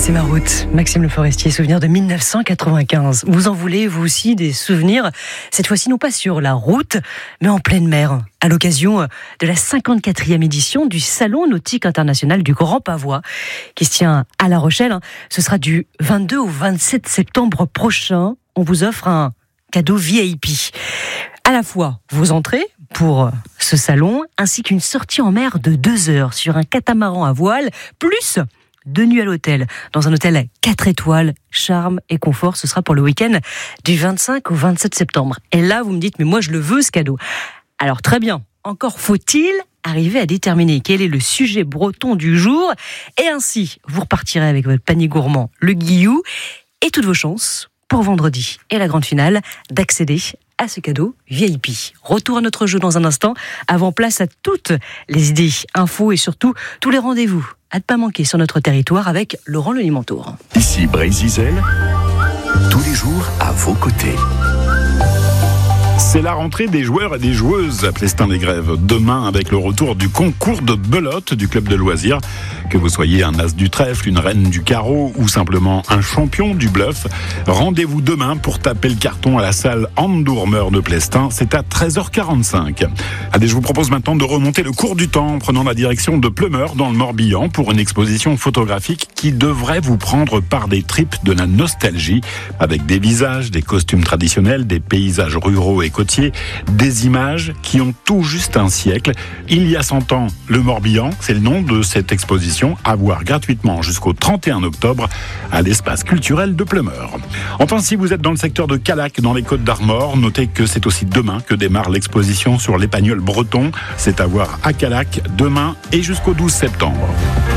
C'est ma route. Maxime Le Forestier, souvenir de 1995. Vous en voulez, vous aussi, des souvenirs? Cette fois-ci, non pas sur la route, mais en pleine mer. À l'occasion de la 54e édition du Salon Nautique International du Grand Pavois, qui se tient à La Rochelle. Ce sera du 22 au 27 septembre prochain. On vous offre un cadeau VIP. À la fois, vous entrez pour ce salon, ainsi qu'une sortie en mer de 2 heures sur un catamaran à voile, plus 2 nuits à l'hôtel, dans un hôtel 4 étoiles, charme et confort. Ce sera pour le week-end du 25 au 27 septembre. Et là, vous me dites, mais moi, je le veux, ce cadeau. Alors, très bien. Encore faut-il arriver à déterminer quel est le sujet breton du jour. Et ainsi, vous repartirez avec votre panier gourmand, le Guillou, et toutes vos chances pour vendredi et la grande finale d'accéder à ce cadeau VIP. Retour à notre jeu dans un instant. Avant, place à toutes les idées, infos et surtout tous les rendez-vous à ne pas manquer sur notre territoire avec Laurent Lelimantour. Ici Brésil, tous les jours à vos côtés. C'est la rentrée des joueurs et des joueuses à Plestin-les-Grèves. Demain, avec le retour du concours de belote du club de loisirs. Que vous soyez un as du trèfle, une reine du carreau ou simplement un champion du bluff, rendez-vous demain pour taper le carton à la salle Anne-Dourmeur de Plestin. C'est à 13h45. Allez, je vous propose maintenant de remonter le cours du temps en prenant la direction de Pleumeur dans le Morbihan pour une exposition photographique qui devrait vous prendre par des tripes de la nostalgie avec des visages, des costumes traditionnels, des paysages ruraux et côtiers, des images qui ont tout juste un siècle. Il y a 100 ans, le Morbihan, c'est le nom de cette exposition à voir gratuitement jusqu'au 31 octobre à l'espace culturel de Pleumeur. Enfin, si vous êtes dans le secteur de Callac, dans les Côtes-d'Armor, notez que c'est aussi demain que démarre l'exposition sur l'épagnol breton. C'est à voir à Callac demain et jusqu'au 12 septembre.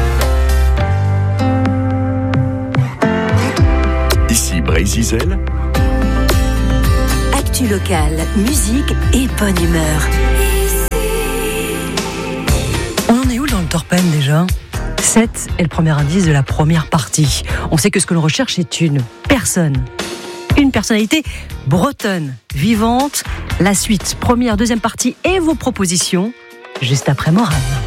Ici Brésil. Actu locale, musique et bonne humeur. On en est où dans le Torpen déjà ? 7 est le premier indice de la première partie. On sait que ce que l'on recherche est une personne. Une personnalité bretonne, vivante. La suite, première, deuxième partie et vos propositions, juste après Morane.